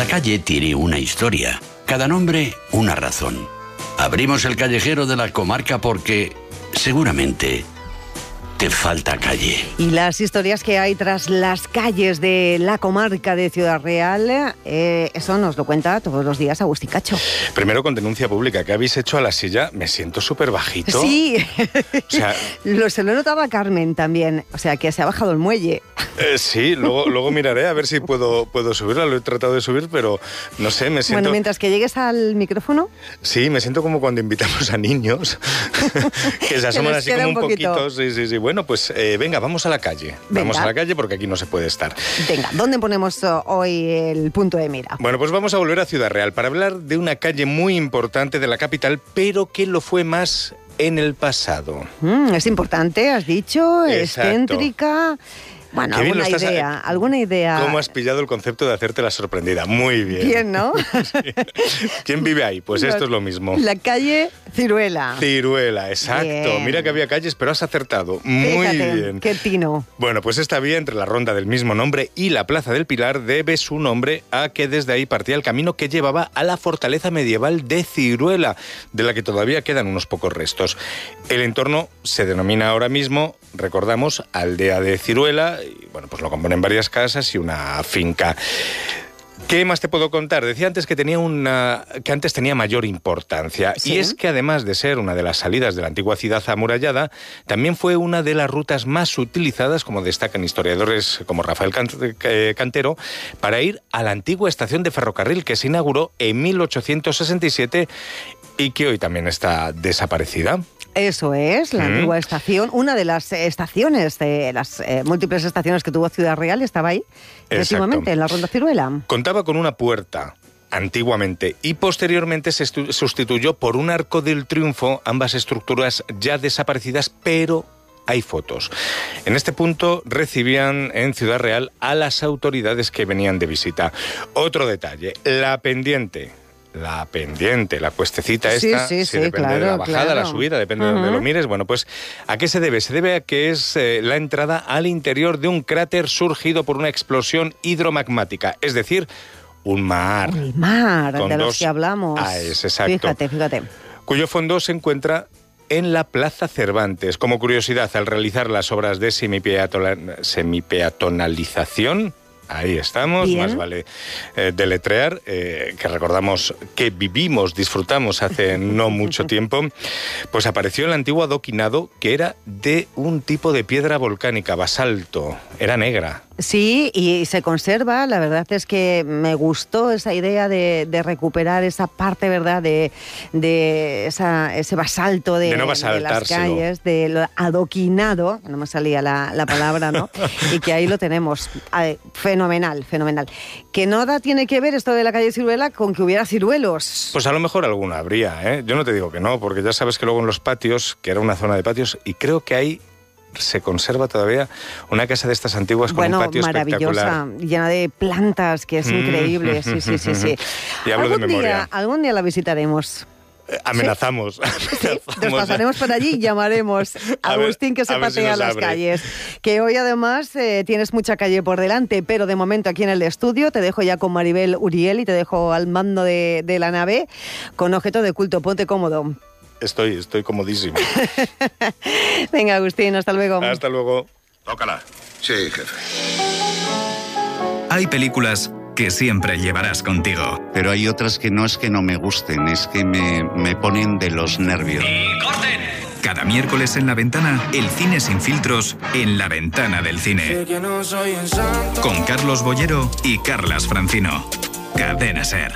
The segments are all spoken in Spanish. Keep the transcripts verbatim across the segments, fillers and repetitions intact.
Cada calle tiene una historia, cada nombre una razón. Abrimos el callejero de la comarca porque seguramente te falta calle. Y las historias que hay tras las calles de la comarca de Ciudad Real, eh, eso nos lo cuenta todos los días Agustín Cacho. Primero con denuncia pública. ¿Qué habéis hecho a la silla? Me siento súper bajito. Sí, o sea, lo, se lo notaba Carmen también, o sea que se ha bajado el muelle. Eh, sí, luego, luego miraré a ver si puedo, puedo subirla. Lo he tratado de subir, pero no sé, me siento... Bueno, mientras que llegues al micrófono... Sí, me siento como cuando invitamos a niños, que se asoman así como un poquito. poquito. Sí, sí, sí. Bueno, pues eh, venga, vamos a la calle. Venga. Vamos a la calle porque aquí no se puede estar. Venga, ¿dónde ponemos hoy el punto de mira? Bueno, pues vamos a volver a Ciudad Real para hablar de una calle muy importante de la capital, pero que lo fue más en el pasado. Mm, es importante, has dicho, Exacto. Excéntrica... Bueno, alguna idea, a... alguna idea. ¿Cómo has pillado el concepto de hacerte la sorprendida? Muy bien. Bien, ¿no? Sí. ¿Quién vive ahí? Pues esto es lo mismo. La calle Ciruela. Ciruela, exacto. Bien. Mira que había calles, pero has acertado. Muy Fíjate, bien. Qué tino. Bueno, pues esta vía entre la ronda del mismo nombre y la Plaza del Pilar debe su nombre a que desde ahí partía el camino que llevaba a la fortaleza medieval de Ciruela, de la que todavía quedan unos pocos restos. El entorno se denomina ahora mismo, recordamos, Aldea de Ciruela, y bueno, pues lo componen varias casas y una finca. ¿Qué más te puedo contar? Decía antes que tenía una que antes tenía mayor importancia. ¿Sí? Y es que además de ser una de las salidas de la antigua ciudad amurallada, también fue una de las rutas más utilizadas, como destacan historiadores como Rafael Cantero, para ir a la antigua estación de ferrocarril que se inauguró en mil ochocientos sesenta y siete y que hoy también está desaparecida. Eso es, la mm. antigua estación, una de las estaciones, de las eh, múltiples estaciones que tuvo Ciudad Real, estaba ahí, efectivamente, en la Ronda Ciruela. Contaba con una puerta, antiguamente, y posteriormente se sustituyó por un arco del triunfo, ambas estructuras ya desaparecidas, pero hay fotos. En este punto recibían en Ciudad Real a las autoridades que venían de visita. Otro detalle, la pendiente. La pendiente, la cuestecita esta, sí, sí, si sí, depende claro, de la bajada, claro. la subida, depende uh-huh. de donde lo mires. Bueno, pues, ¿a qué se debe? Se debe a que es eh, la entrada al interior de un cráter surgido por una explosión hidromagmática, es decir, un mar. Un mar, de los que hablamos. Ah, es exacto. Fíjate, fíjate. Cuyo fondo se encuentra en la Plaza Cervantes. Como curiosidad, al realizar las obras de semipeatona- semipeatonalización, ahí estamos, Bien. Más vale eh, deletrear, eh, que recordamos que vivimos, disfrutamos hace no mucho tiempo, pues apareció el antiguo adoquinado que era de un tipo de piedra volcánica, basalto, era negra. Sí, y se conserva, la verdad es que me gustó esa idea de, de recuperar esa parte, ¿verdad?, de, de esa, ese basalto de, de, no de las calles, del adoquinado, no me salía la, la palabra, ¿no? Y que ahí lo tenemos. Ay, fenomenal, fenomenal. Que nada tiene que ver esto de la calle Ciruela con que hubiera ciruelos. Pues a lo mejor alguna habría, ¿eh? Yo no te digo que no, porque ya sabes que luego en los patios, que era una zona de patios, y creo que ahí se conserva todavía una casa de estas antiguas con bueno, un patio maravillosa, espectacular. Llena de plantas, que es mm, increíble. Sí, sí, sí, sí. Y hablo algún de memoria. Día, algún día la visitaremos. Eh, amenazamos. ¿Sí? amenazamos. Nos pasaremos por allí y llamaremos a Agustín que se patea si las abre. calles. Que hoy además eh, tienes mucha calle por delante, pero de momento aquí en el estudio te dejo ya con Maribel Uriel y te dejo al mando de, de la nave con objeto de culto. Ponte cómodo. Estoy, estoy comodísimo. Venga, Agustín, hasta luego. Hasta luego. Tócala. Sí, jefe. Hay películas que siempre llevarás contigo. Pero hay otras que no es que no me gusten, es que me, me ponen de los nervios. ¡Y corten! Cada miércoles en La Ventana, el cine sin filtros en La Ventana del Cine. Con Carlos Bollero y Carlas Francino. Cadena SER.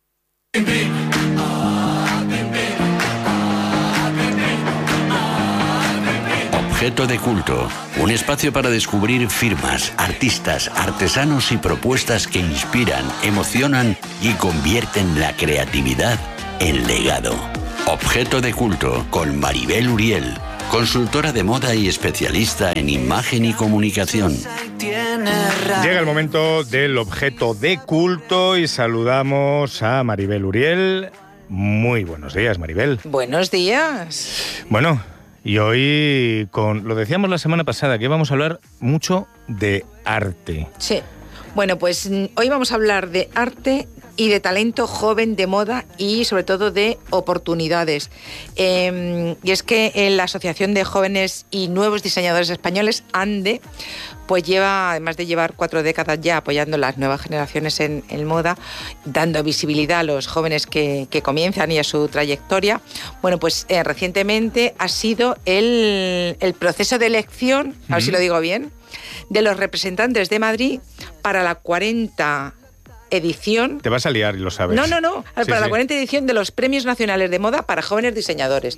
Objeto de culto, un espacio para descubrir firmas, artistas, artesanos y propuestas que inspiran, emocionan y convierten la creatividad en legado. Objeto de culto con Maribel Uriel, consultora de moda y especialista en imagen y comunicación. Llega el momento del objeto de culto y saludamos a Maribel Uriel. Muy buenos días, Maribel. Buenos días. Bueno, y hoy, con lo decíamos la semana pasada, que íbamos a hablar mucho de arte. Sí. Bueno, pues hoy vamos a hablar de arte y de talento joven, de moda y sobre todo de oportunidades. Eh, y es que en la Asociación de Jóvenes y Nuevos Diseñadores Españoles, ANDE, pues lleva, además de llevar cuatro décadas ya apoyando las nuevas generaciones en, en moda, dando visibilidad a los jóvenes que, que comienzan y a su trayectoria. Bueno, pues eh, recientemente ha sido el, el proceso de elección, a ver si lo digo bien, de los representantes de Madrid para la cuarenta edición. Te vas a liar y lo sabes. No, no, no. Sí, para sí. la cuarenta edición de los Premios Nacionales de Moda para Jóvenes Diseñadores.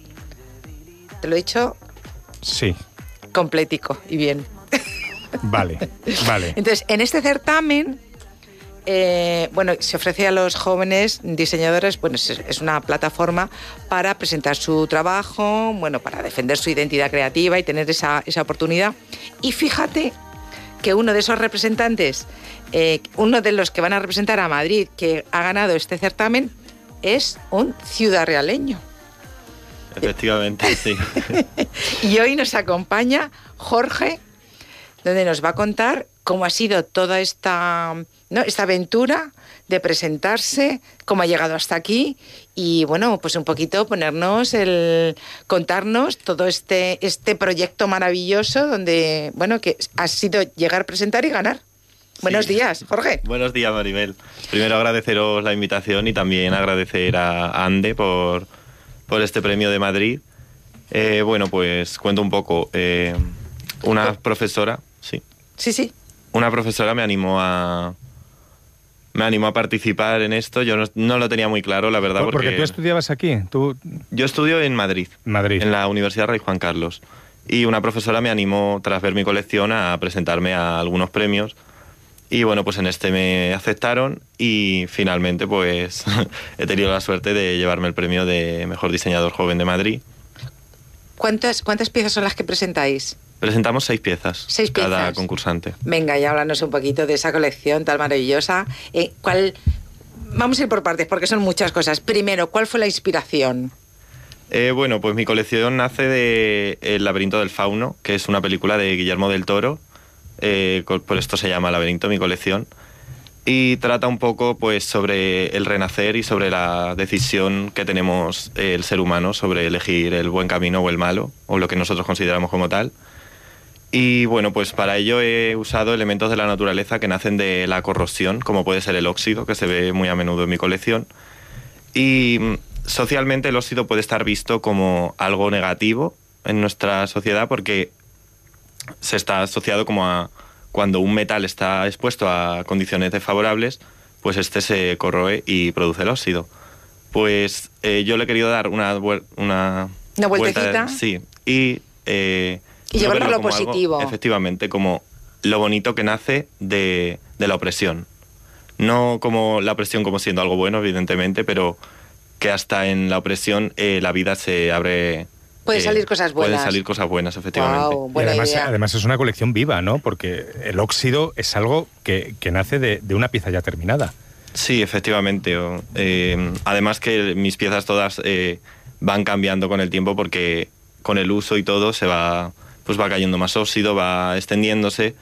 Te lo he dicho Sí. completico y bien. Vale, vale. Entonces, en este certamen, eh, bueno, se ofrece a los jóvenes diseñadores, bueno, es, es una plataforma para presentar su trabajo, bueno, para defender su identidad creativa y tener esa, esa oportunidad. Y fíjate que uno de esos representantes, eh, uno de los que van a representar a Madrid, que ha ganado este certamen, es un ciudadrealeño. Efectivamente, sí. Y hoy nos acompaña Jorge, donde nos va a contar cómo ha sido toda esta, ¿no? esta aventura de presentarse, cómo ha llegado hasta aquí y, bueno, pues un poquito ponernos el... contarnos todo este, este proyecto maravilloso donde, bueno, que ha sido llegar, presentar y ganar. Buenos Sí. días, Jorge. Buenos días, Maribel. Primero agradeceros la invitación y también agradecer a Ande por, por este premio de Madrid. Eh, bueno, pues cuento un poco. Eh, una profesora, sí. Sí, sí. Una profesora me animó a me animó a participar en esto. Yo no, no lo tenía muy claro, la verdad, Porque, porque tú estudiabas aquí, tú... yo estudio en Madrid, Madrid. en la Universidad Rey Juan Carlos. Y una profesora me animó, tras ver mi colección, a presentarme a algunos premios. Y bueno, pues en este me aceptaron y finalmente pues he tenido la suerte de llevarme el premio de Mejor Diseñador Joven de Madrid. ¿Cuántas, cuántas piezas son las que presentáis? Presentamos seis piezas, Seis cada piezas. concursante. Venga, ya háblanos un poquito de esa colección tan maravillosa. Eh, ¿cuál... Vamos a ir por partes porque son muchas cosas. Primero, ¿cuál fue la inspiración? Eh, bueno, pues mi colección nace de El laberinto del fauno, que es una película de Guillermo del Toro. Eh, por esto se llama Laberinto, mi colección. Y trata un poco pues sobre el renacer y sobre la decisión que tenemos eh, el ser humano sobre elegir el buen camino o el malo, o lo que nosotros consideramos como tal. Y bueno, pues para ello he usado elementos de la naturaleza que nacen de la corrosión, como puede ser el óxido, que se ve muy a menudo en mi colección. Y mm, socialmente el óxido puede estar visto como algo negativo en nuestra sociedad porque se está asociado como a cuando un metal está expuesto a condiciones desfavorables, pues este se corroe y produce el óxido. Pues eh, yo le he querido dar una, vuel- una, Una vuelta, vueltecita. sí, y... Eh, Y llevarlo verlo a lo como algo, positivo. efectivamente, como lo bonito que nace de, de la opresión. No como la opresión como siendo algo bueno, evidentemente, pero que hasta en la opresión eh, la vida se abre... Pueden eh, salir cosas buenas. Pueden salir cosas buenas, efectivamente. Guau, Y buena además, idea. además es una colección viva, ¿no? Porque el óxido es algo que, que nace de, de una pieza ya terminada. Sí, efectivamente. o, eh, además que mis piezas todas eh, van cambiando con el tiempo porque con el uso y todo se va, pues va cayendo más óxido, va extendiéndose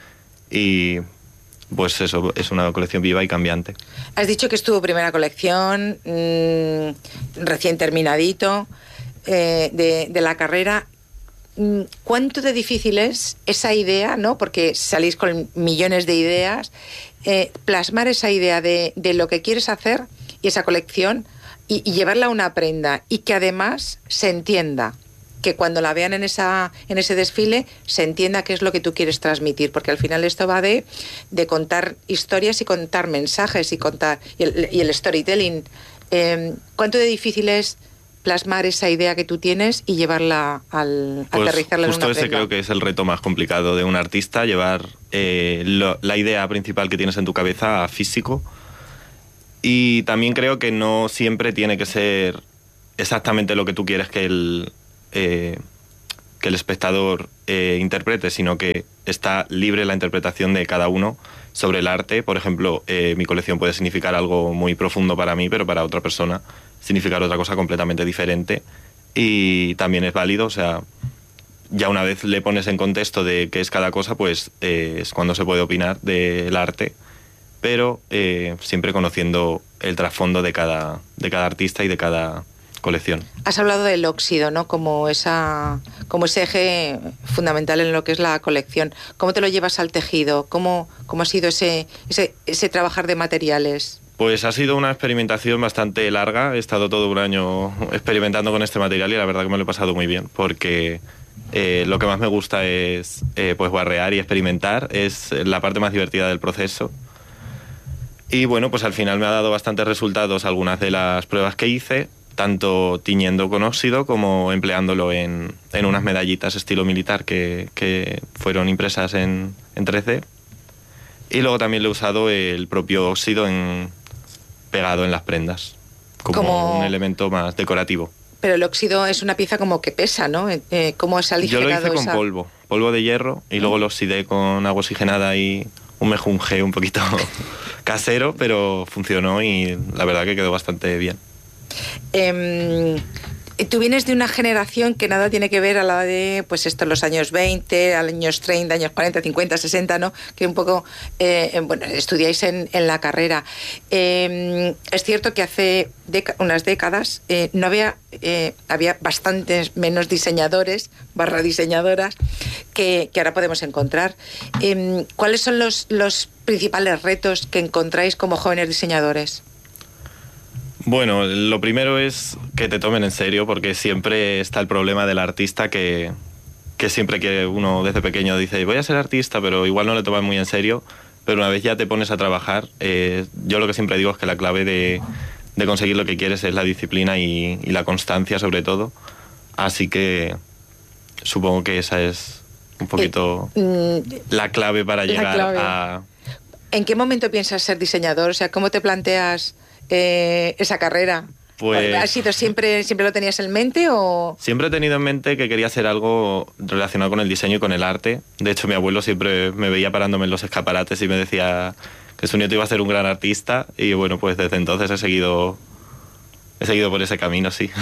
y pues eso, es una colección viva y cambiante. Has dicho que es tu primera colección, mmm, recién terminadito, eh, de, de la carrera. Mm, ¿Cuánto de difícil es esa idea, no? Porque salís con millones de ideas, eh, plasmar esa idea de, de lo que quieres hacer y esa colección y, y llevarla a una prenda y que además se entienda, que cuando la vean en esa en ese desfile se entienda qué es lo que tú quieres transmitir, porque al final esto va de, de contar historias y contar mensajes y contar y el, y el storytelling. Eh, ¿Cuánto de difícil es plasmar esa idea que tú tienes y llevarla al Pues aterrizarla en justo una ese prenda? creo que es el reto más complicado de un artista, llevar eh, lo- la idea principal que tienes en tu cabeza a físico. Y también creo que no siempre tiene que ser exactamente lo que tú quieres que el, eh, que el espectador eh, interprete, sino que está libre la interpretación de cada uno sobre el arte. Por ejemplo, eh, mi colección puede significar algo muy profundo para mí, pero para otra persona significar otra cosa completamente diferente. Y también es válido, o sea, ya una vez le pones en contexto de qué es cada cosa, pues eh, es cuando se puede opinar del arte pero eh, siempre conociendo el trasfondo de cada, de cada artista y de cada colección. Has hablado del óxido, ¿no? Como esa, como ese eje fundamental en lo que es la colección. ¿Cómo te lo llevas al tejido? ¿Cómo, cómo ha sido ese, ese, ese trabajar de materiales? Pues ha sido una experimentación bastante larga. He estado todo un año experimentando con este material y la verdad que me lo he pasado muy bien, porque eh, lo que más me gusta es eh, pues barrear y experimentar. Es la parte más divertida del proceso. Y bueno, pues al final me ha dado bastantes resultados algunas de las pruebas que hice, tanto tiñendo con óxido como empleándolo en, en unas medallitas estilo militar que, que fueron impresas en, en tres D. Y luego también le he usado el propio óxido en, pegado en las prendas, como, como un elemento más decorativo. Pero el óxido es una pieza como que pesa, ¿no? Eh, ¿Cómo se ha aligerado? Yo lo hice con esa... polvo, polvo de hierro, y luego lo oxidé con agua oxigenada y un mejunje un poquito casero, pero funcionó y la verdad que quedó bastante bien. Eh, tú vienes de una generación que nada tiene que ver a la de, pues esto, los años veinte, años treinta, años cuarenta, cincuenta, sesenta, ¿no? Que un poco, eh, bueno, estudiáis en, en la carrera. Eh, es cierto que hace deca- unas décadas eh, no había, eh, había bastantes menos diseñadores, barra diseñadoras, que, que ahora podemos encontrar. Eh, ¿Cuáles son los, los principales retos que encontráis como jóvenes diseñadores? Bueno, lo primero es que te tomen en serio, porque siempre está el problema del artista que, que siempre que uno desde pequeño dice voy a ser artista, pero igual no le toman muy en serio, pero una vez ya te pones a trabajar, eh, yo lo que siempre digo es que la clave de, de conseguir lo que quieres es la disciplina y, y la constancia sobre todo, así que supongo que esa es un poquito eh, mm, la clave para llegar clave. a... ¿En qué momento piensas ser diseñador? O sea, ¿cómo te planteas Eh, esa carrera? Pues, ¿Ha sido siempre, siempre lo tenías en mente o...? Siempre he tenido en mente que quería hacer algo relacionado con el diseño y con el arte. De hecho, mi abuelo siempre me veía parándome en los escaparates y me decía que su nieto iba a ser un gran artista, y bueno, pues desde entonces he seguido, he seguido por ese camino, sí.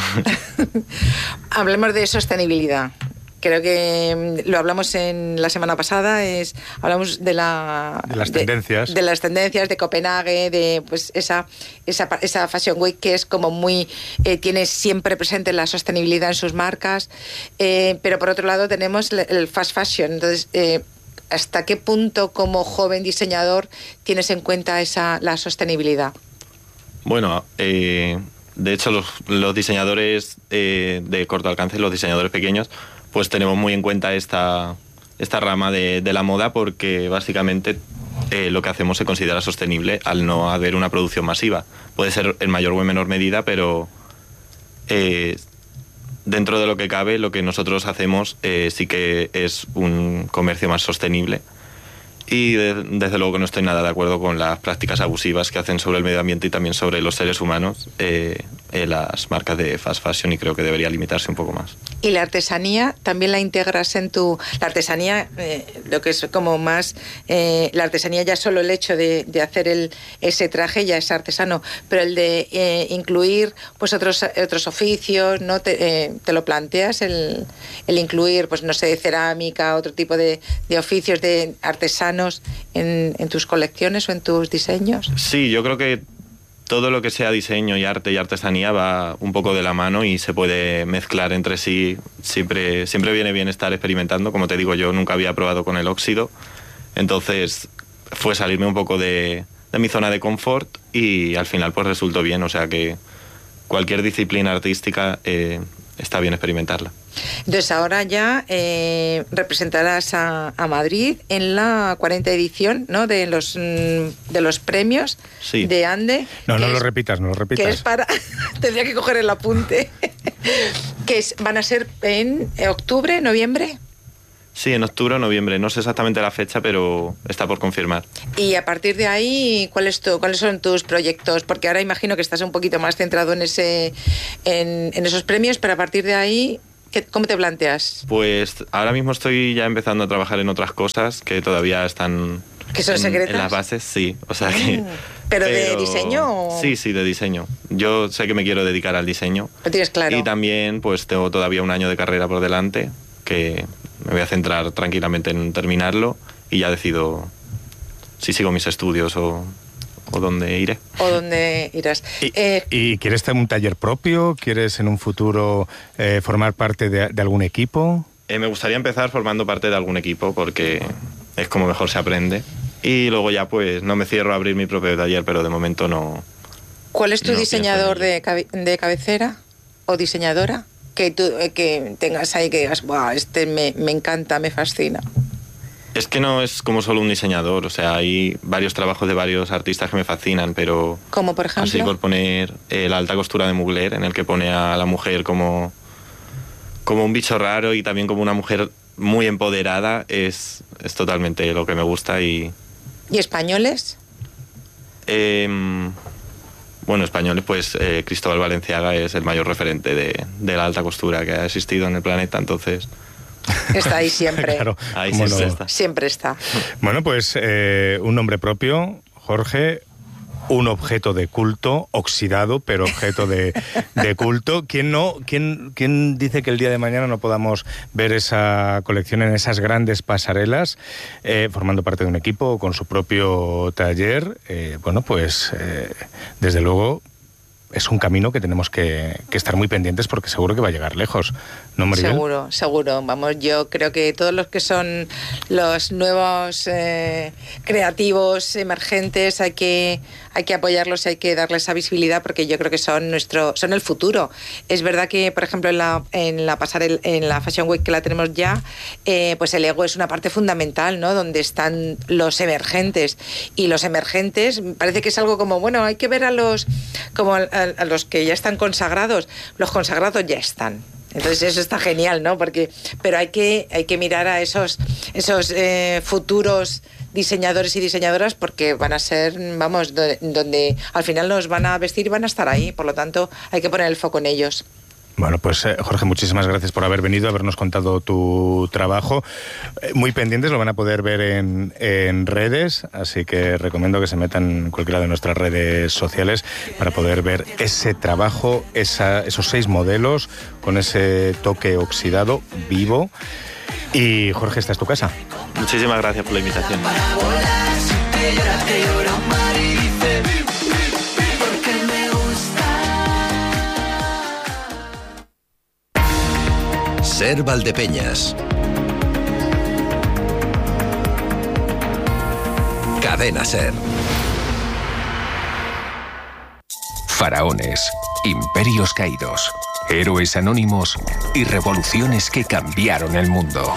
Hablemos de sostenibilidad. Creo que lo hablamos en la semana pasada, es hablamos de la de las de, tendencias, de las tendencias de Copenhague, de pues esa esa esa Fashion Week que es como muy eh, tiene siempre presente la sostenibilidad en sus marcas, eh, pero por otro lado tenemos el fast fashion. Entonces, eh, ¿hasta qué punto como joven diseñador tienes en cuenta esa la sostenibilidad? Bueno, eh, de hecho los, los diseñadores eh, de corto alcance, los diseñadores pequeños, pues tenemos muy en cuenta esta, esta rama de, de la moda, porque básicamente eh, lo que hacemos se considera sostenible al no haber una producción masiva. Puede ser en mayor o en menor medida, pero eh, dentro de lo que cabe, lo que nosotros hacemos eh, sí que es un comercio más sostenible. Y de, desde luego que no estoy nada de acuerdo con las prácticas abusivas que hacen sobre el medio ambiente y también sobre los seres humanos eh, en las marcas de fast fashion, y creo que debería limitarse un poco más. ¿Y la artesanía también la integras en tu...? La artesanía, eh, lo que es como más... Eh, la artesanía ya solo el hecho de, de hacer el, ese traje ya es artesano, pero el de eh, incluir pues otros otros oficios, ¿no? Te, eh, ¿te lo planteas? El, el incluir, pues no sé, cerámica, otro tipo de, de oficios de artesanos En, en tus colecciones o en tus diseños? Sí, yo creo que todo lo que sea diseño y arte y artesanía va un poco de la mano y se puede mezclar entre sí. Siempre, siempre viene bien estar experimentando. Como te digo, yo nunca había probado con el óxido, entonces fue salirme un poco de, de mi zona de confort y al final pues resultó bien. O sea que cualquier disciplina artística eh, está bien experimentarla. Entonces ahora ya eh, representarás a, a Madrid en la cuarenta edición, ¿no? de los de los premios sí. de Ande. No, no es, lo repitas, no lo repitas. Que es para... Tendría que coger el apunte. que es, van a ser en octubre, noviembre. Sí, en octubre o noviembre. No sé exactamente la fecha, pero está por confirmar. Y a partir de ahí, ¿cuál es tu, ¿cuáles son tus proyectos? Porque ahora imagino que estás un poquito más centrado en ese en, en esos premios, pero a partir de ahí... ¿Cómo te planteas? Pues ahora mismo estoy ya empezando a trabajar en otras cosas que todavía están... ¿Que son en, secretas? En las bases, sí. O sea que, ¿Pero, pero de diseño o...? Sí, sí, de diseño. Yo sé que me quiero dedicar al diseño. Lo tienes claro. Y también pues tengo todavía un año de carrera por delante, que me voy a centrar tranquilamente en terminarlo y ya decido si sigo mis estudios o, o donde iré. O donde irás. ¿Y, eh, ¿y quieres tener un taller propio? ¿Quieres en un futuro eh, formar parte de, de algún equipo? Eh, me gustaría empezar formando parte de algún equipo porque es como mejor se aprende. Y luego ya pues no me cierro a abrir mi propio taller, pero de momento no. ¿Cuál es tu no diseñador de, cabe, de cabecera o diseñadora? Que tú que tengas ahí que digas, wow, este me, me encanta, me fascina. Es que no es como solo un diseñador, o sea, hay varios trabajos de varios artistas que me fascinan, pero... ¿Como por ejemplo? Así por poner eh, la alta costura de Mugler, en el que pone a la mujer como, como un bicho raro y también como una mujer muy empoderada, es, es totalmente lo que me gusta y... ¿Y españoles? Eh, bueno, españoles, pues eh, Cristóbal Valenciaga es el mayor referente de, de la alta costura que ha existido en el planeta, entonces... Está ahí siempre. Claro, ahí bueno, siempre está. Siempre está. Bueno, pues eh, un nombre propio, Jorge, un objeto de culto, oxidado, pero objeto de, de culto. ¿Quién no, quién, quién dice que el día de mañana no podamos ver esa colección en esas grandes pasarelas, eh, formando parte de un equipo o con su propio taller? Eh, bueno, pues eh, desde luego... es un camino que tenemos que, que estar muy pendientes porque seguro que va a llegar lejos, ¿no, Maribel? Seguro, seguro. Vamos, yo creo que todos los que son los nuevos eh, creativos emergentes hay que hay que apoyarlos y hay que darles esa visibilidad porque yo creo que son nuestro son el futuro. Es verdad que, por ejemplo, en la en la pasarela, en la Fashion Week que la tenemos ya, eh, pues el ego es una parte fundamental, ¿no? Donde están los emergentes y los emergentes parece que es algo como bueno, hay que ver a los como a, a los que ya están consagrados, los consagrados ya están. Entonces eso está genial, ¿no? Porque pero hay que hay que mirar a esos esos eh, futuros diseñadores y diseñadoras porque van a ser, vamos, do, donde al final nos van a vestir y van a estar ahí, por lo tanto hay que poner el foco en ellos. Bueno, pues eh, Jorge, muchísimas gracias por haber venido, habernos contado tu trabajo. Eh, muy pendientes, lo van a poder ver en, en redes, así que recomiendo que se metan en cualquiera de nuestras redes sociales para poder ver ese trabajo, esa, esos seis modelos con ese toque oxidado vivo. Y Jorge, esta es tu casa. Muchísimas gracias por la invitación. Ser Valdepeñas. Cadena Ser. Faraones, imperios caídos, héroes anónimos y revoluciones que cambiaron el mundo.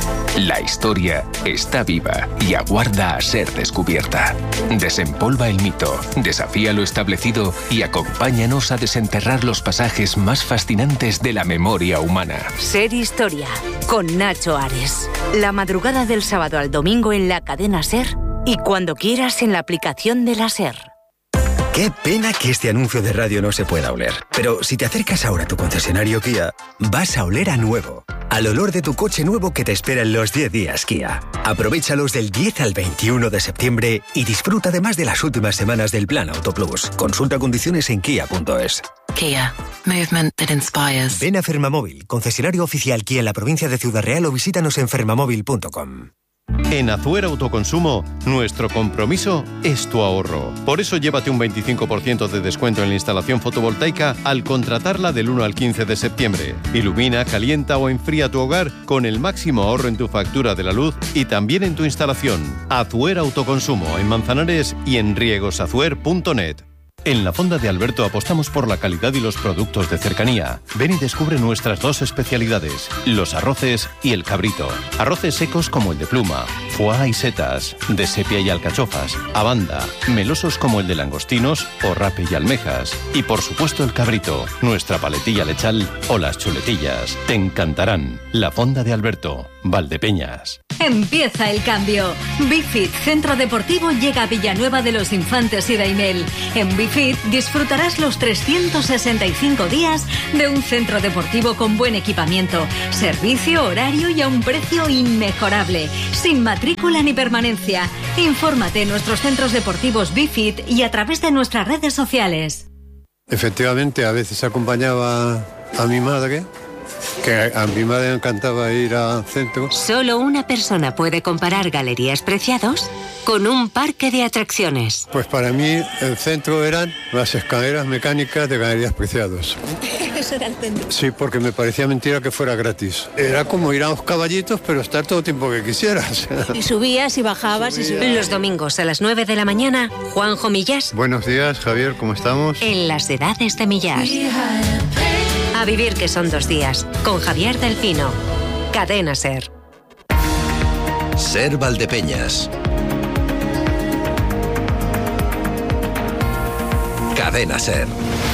La historia está viva y aguarda a ser descubierta. Desempolva el mito, desafía lo establecido y acompáñanos a desenterrar los pasajes más fascinantes de la memoria humana. Ser Historia, con Nacho Ares. La madrugada del sábado al domingo en la cadena Ser y cuando quieras en la aplicación de la Ser. Qué pena que este anuncio de radio no se pueda oler. Pero si te acercas ahora a tu concesionario Kia, vas a oler a nuevo. Al olor de tu coche nuevo que te espera en los diez días Kia. Aprovéchalos del diez al veintiuno de septiembre y disfruta además de las últimas semanas del Plan Auto Plus. Consulta condiciones en kia punto es. Kia. Movement that inspires. Ven a Fermamóvil, concesionario oficial Kia en la provincia de Ciudad Real o visítanos en fermamóvil punto com. En Azuer Autoconsumo, nuestro compromiso es tu ahorro. Por eso llévate un veinticinco por ciento de descuento en la instalación fotovoltaica al contratarla del uno al quince de septiembre. Ilumina, calienta o enfría tu hogar con el máximo ahorro en tu factura de la luz y también en tu instalación. Azuer Autoconsumo en Manzanares y en riegosazuer punto net. En la Fonda de Alberto apostamos por la calidad y los productos de cercanía. Ven y descubre nuestras dos especialidades, los arroces y el cabrito. Arroces secos como el de pluma, foie y setas, de sepia y alcachofas, abanda, melosos como el de langostinos o rape y almejas. Y por supuesto el cabrito, nuestra paletilla lechal o las chuletillas. Te encantarán. La Fonda de Alberto, Valdepeñas. Empieza el cambio. Bifit Centro Deportivo llega a Villanueva de los Infantes y Daimel. En Bifit disfrutarás los trescientos sesenta y cinco días de un centro deportivo con buen equipamiento, servicio, horario y a un precio inmejorable, sin matrícula ni permanencia. Infórmate en nuestros centros deportivos Bifit y a través de nuestras redes sociales. Efectivamente, a veces acompañaba a mi madre Que a mi madre me encantaba ir al centro. Solo una persona puede comparar Galerías Preciados con un parque de atracciones. Pues para mí el centro eran las escaleras mecánicas de Galerías Preciados. Eso era el centro. Sí, porque me parecía mentira que fuera gratis. Era como ir a los caballitos, pero estar todo el tiempo que quisieras. Y subías y bajabas y subías. Los domingos a las nueve de la mañana, Juanjo Millás. Buenos días, Javier, ¿cómo estamos? En las edades de Millás. A vivir que son dos días, con Javier del Pino. Cadena SER. SER Valdepeñas. Cadena SER.